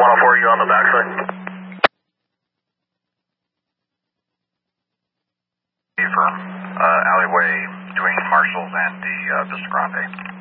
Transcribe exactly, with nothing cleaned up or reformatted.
one oh four, you on the backside? For uh, alleyway between Marshalls and the uh, Vista Grande.